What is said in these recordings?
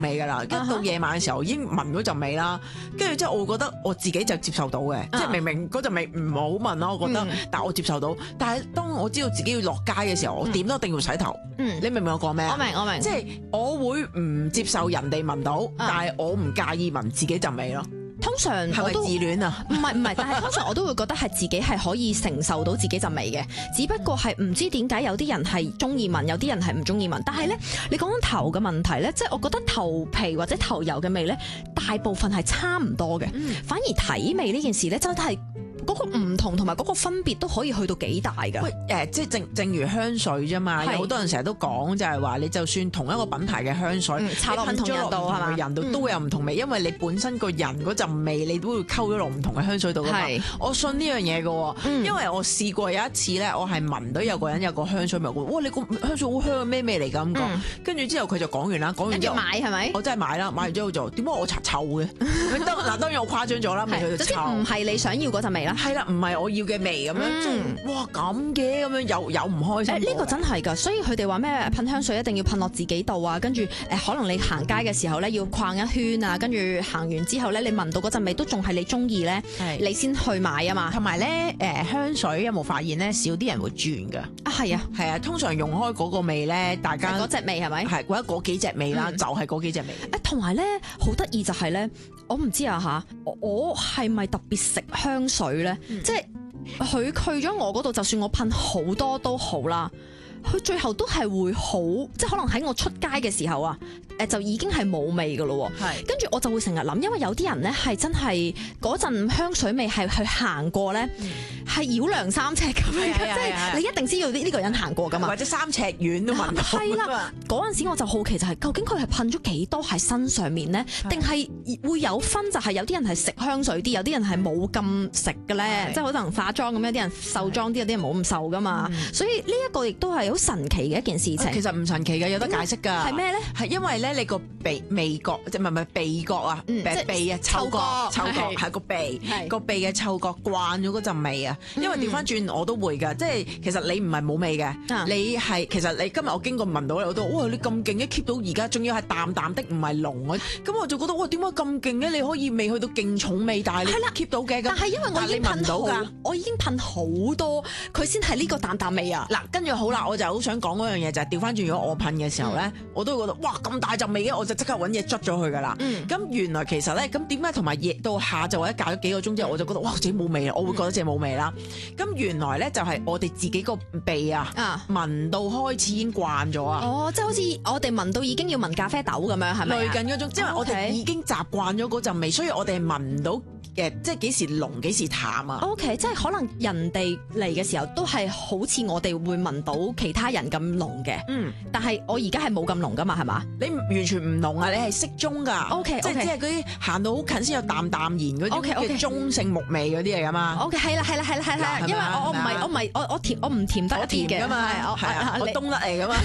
味㗎啦，跟住到夜晚嘅時候已經聞嗰陣味啦，跟住之後我會覺得我自己就接受到嘅，即係明明嗰陣味唔好聞咯，我覺得，但我接受到。但係當我知道自己要落街嘅時候，我點都一定要洗頭。你明唔明我講咩？ 我明， 即係我會唔接受人哋聞到，但係我唔介意聞自己陣味咯。 通常係咪我都自戀啊？ 唔係，但係通常我都會覺得係自己係可以承受到自己陣味嘅，只不過係唔知點解有啲人係中意聞，有啲人係唔中意聞。但係咧，你講緊頭嘅問題咧，即係我覺得頭皮或者頭油嘅味咧，大部分係差唔多嘅，反而體味呢件事咧，真係嗰個唔同同埋嗰個分別都可以去到幾大㗎。 喂，即係正如香水啫嘛，有好多人成日都講就係話，你就算同一個品牌嘅香水， 搽落唔同人度係嘛？ 人度都會有唔同味，因為你本身個人嗰陣味，你都會溝咗落唔同嘅香水度㗎嘛。我信呢樣嘢㗎，因為我試過有一次咧，我係聞到有個人有個香水味，哇！你個香水好香，咩味嚟㗎咁講？跟住之後佢就講完啦，講完之後買係咪？ 我真係買啦，買完之後就點解我搽臭嘅？嗱當然我誇張咗啦，味佢就臭， 唔係你想要嗰陣味啦。 係啦，唔係我要嘅味咁樣，即係哇咁嘅咁樣有唔開心。 呢個真係㗎，所以佢哋話咩噴香水一定要噴落自己度啊，跟住可能你行街嘅時候咧要逛一圈啊，跟住行完之後咧你聞到嗰陣味都仲係你中意咧，你先去買啊嘛。 同埋咧香水有冇發現咧少啲人會轉㗎？ 係啊， 通常用開嗰個味咧，大家嗰隻味係咪？ 係或者嗰幾隻味啦，就係嗰幾隻味。 同埋咧好得意就係咧，我唔知啊嚇，我係咪特別食香水咧？即係佢去咗我嗰度，就算我噴好多都好啦，佢最後都係會好，即係可能喺我出街嘅時候啊，就已經係冇味噶咯。跟住我就會成日諗，因為有啲人咧係真係嗰陣香水味係去行過咧，係繞梁三尺咁樣，即係你一定知道呢個人行過噶嘛， 或者3尺遠都聞到。 係啦，嗰陣時我就好奇就係究竟佢係噴咗幾多喺身上面咧，定係會有分？就係有啲人係食香水啲，有啲人係冇咁食嘅咧，即係可能化妝咁，有啲人受妝啲，有啲人冇咁受噶嘛。所以呢一個亦都係好神奇嘅一件事情。 其實唔神奇嘅，有得解釋㗎。 係咩咧？ 係因為咧你個味覺，即係唔係鼻覺啊？鼻啊，嗅覺係個鼻嘅嗅覺慣咗嗰陣味啊。因為調翻轉我都會㗎，即係其實你唔係冇味嘅，你係其實你今日我經過聞到我都哇你咁勁嘅 keep 到而家，仲要係淡淡的唔係濃啊，咁我就覺得哇點解咁勁嘅？你可以未去到勁重味，但係你 keep 到嘅。 但係因為我已經噴到㗎，我已經噴好多，佢先係呢個淡淡味啊。 嗱，跟住好啦，我就好想講嗰樣嘢就係調翻轉，如果我噴嘅時候咧，我都會覺得哇咁大陣味嘅，我就即刻揾嘢捽咗佢㗎啦。咁原來其實咧，咁點解同埋夜到下晝或者隔咗幾個鐘之後，我就覺得哇自己冇味啦，我會覺得自己冇味啦。咁原來咧就係我哋自己個鼻啊，聞到開始已經慣咗啊。 哦，即係好似我哋聞到已經要聞咖啡豆咁樣，係咪？ 類近嗰種，即係我哋已經習慣咗嗰陣味，所以我哋係聞唔到嘅，即係幾時濃幾時淡啊。 OK， 即係可能人哋嚟嘅時候都係好似我哋會聞到其他人咁濃嘅。但係我而家係冇咁濃噶嘛，係嘛？ 你完全唔濃啊，你係適中㗎。 OK， 即係嗰啲行到好近先有淡淡然嗰啲嘅中性木味嗰啲嚟㗎嘛。 OK， 係啦，因為我唔甜得甜㗎嘛，我冬甩嚟㗎嘛，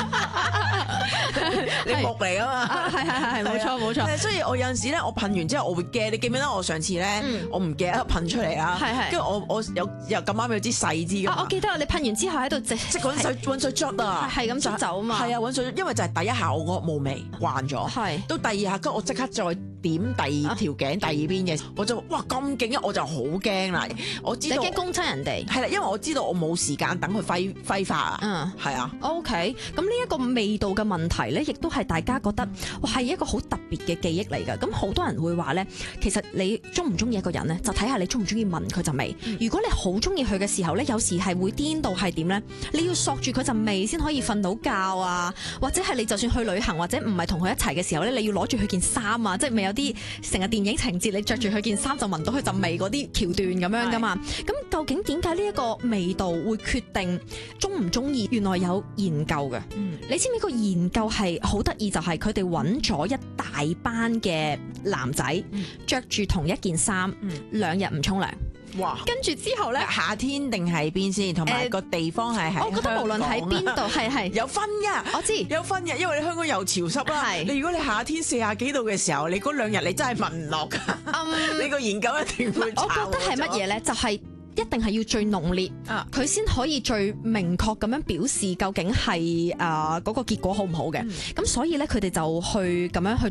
你木嚟㗎嘛。 係冇錯。 所以我有陣時咧，我噴完之後我會驚。你記唔記得我上次咧，我唔記得噴出嚟啦。跟住我又咁啱有支細支㗎。 我記得你噴完之後喺度即係揾水捽啊， 係咁捽走啊嘛。 係啊，揾水，因為就係第一下我覺得冇味慣咗，到第二下跟住我即刻再點第二條頸第二邊嘅，我就哇咁勁啊！我就好驚啦。我知道你驚攻親人哋係啦，因為我知道我冇時間等佢揮發啊。係啊。 OK， 咁呢一個味道嘅問題咧，亦都係大家覺得哇係一個好特別嘅記憶嚟㗎。咁好多人會話咧，其實你中唔中意一個人咧，就睇下你中唔中意聞佢陣味。如果你好中意佢嘅時候咧，有時係會顛到係點咧？你要索住佢陣味先可以瞓到覺啊，或者係你就算去旅行或者唔係同佢一齊嘅時候咧，你要攞住佢件衫啊，即係未有啲成日電影情節，你着住佢件衫就聞到佢陣味嗰啲橋段咁樣噶嘛？咁究竟點解呢一個味道會決定中唔中意？原來有研究嘅。你知唔知個研究係好得意？就係佢哋揾咗一大班嘅男仔，着住同一件衫，2日唔沖涼。哇！跟住之後咧， 夏天定係邊先？同埋個地方係喺我覺得無論喺邊度係有分㗎。 我知有分嘅，因為你香港又潮濕啦。你如果你夏天40幾度嘅時候，你嗰2日你真係聞唔落㗎。你個研究一定會。 我覺得係乜嘢咧？就係一定係要最濃烈，佢先可以最明確咁樣表示究竟係嗰個結果好唔好嘅。咁所以咧，佢哋就去咁樣去